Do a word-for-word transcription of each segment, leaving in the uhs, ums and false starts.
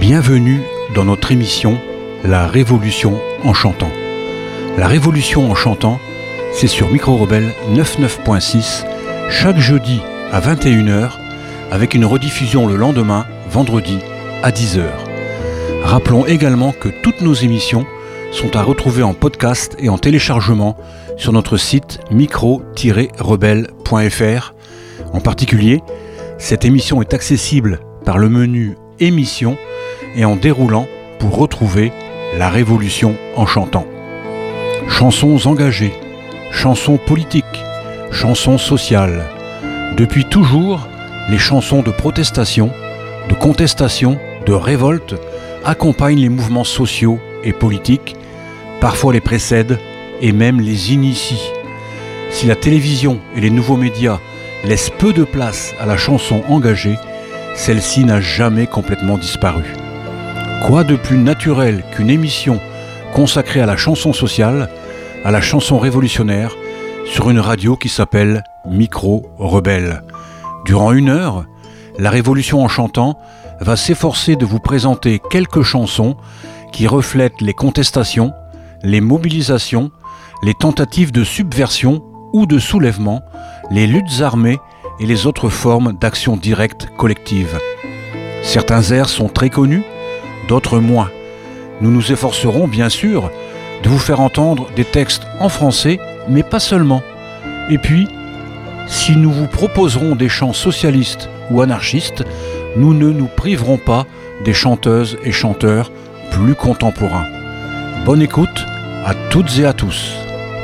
Bienvenue dans notre émission La Révolution en chantant. La Révolution en chantant, c'est sur Micro Rebelle quatre-vingt-neuf point six, chaque jeudi à vingt et une heures, avec une rediffusion le lendemain, vendredi, à dix heures. Rappelons également que toutes nos émissions sont à retrouver en podcast et en téléchargement sur notre site micro tiret rebelle point f r. En particulier, cette émission est accessible par le menu Émissions et en déroulant pour retrouver La Révolution en chantant. Chansons engagées, chansons politiques, chansons sociales. Depuis toujours, les chansons de protestation, de contestation, de révolte accompagnent les mouvements sociaux et politiques, parfois les précèdent et même les initient. Si la télévision et les nouveaux médias laissent peu de place à la chanson engagée, celle-ci n'a jamais complètement disparu. Quoi de plus naturel qu'une émission consacrée à la chanson sociale, à la chanson révolutionnaire, sur une radio qui s'appelle Micro Rebelle. Durant une heure, La Révolution en chantant va s'efforcer de vous présenter quelques chansons qui reflètent les contestations, les mobilisations, les tentatives de subversion ou de soulèvement, les luttes armées et les autres formes d'action directe collective. Certains airs sont très connus, d'autres moins. Nous nous efforcerons bien sûr de vous faire entendre des textes en français, mais pas seulement. Et puis, si nous vous proposerons des chants socialistes ou anarchistes, nous ne nous priverons pas des chanteuses et chanteurs plus contemporains. Bonne écoute à toutes et à tous.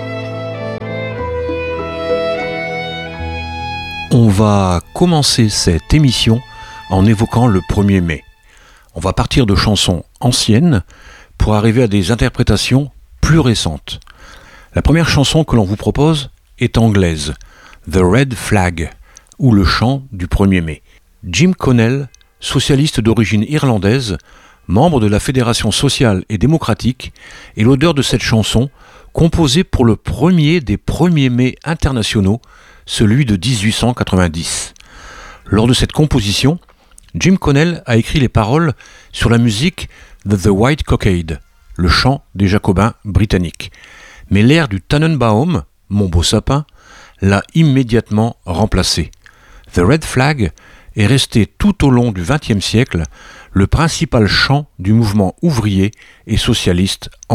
On va commencer cette émission en évoquant le premier mai. On va partir de chansons anciennes pour arriver à des interprétations plus récentes. La première chanson que l'on vous propose est anglaise, The Red Flag, ou le chant du premier mai. Jim Connell, socialiste d'origine irlandaise, membre de la Fédération sociale et démocratique, est l'auteur de cette chanson, composée pour le premier des premiers mai internationaux, celui de dix-huit cent quatre-vingt-dix. Lors de cette composition, Jim Connell a écrit les paroles sur la musique de The White Cockade, le chant des Jacobins britanniques. Mais l'air du Tannenbaum, Mon beau sapin, l'a immédiatement remplacé. The Red Flag est resté tout au long du vingtième siècle le principal chant du mouvement ouvrier et socialiste en